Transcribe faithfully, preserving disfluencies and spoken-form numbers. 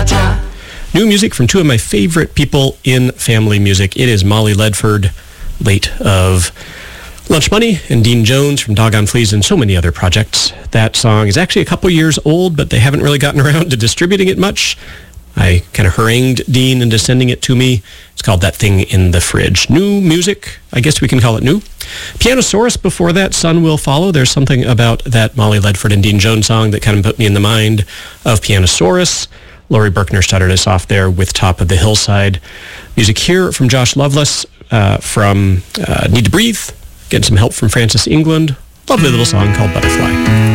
New music from two of my favorite people in family music. It is Molly Ledford, late of Lunch Money, and Dean Jones from Doggone Fleas and so many other projects. That song is actually a couple years old, but they haven't really gotten around to distributing it much. I kind of harangued Dean into sending it to me. It's called That Thing in the Fridge. New music, I guess we can call it new. Pianosaurus before that, Sun Will Follow. There's something about that Molly Ledford and Dean Jones song that kind of put me in the mind of Pianosaurus. Laurie Berkner started us off there with Top of the Hillside. Music here from Josh Loveless uh, from uh, Need to Breathe. Getting some help from Francis England. Lovely little song called Butterfly.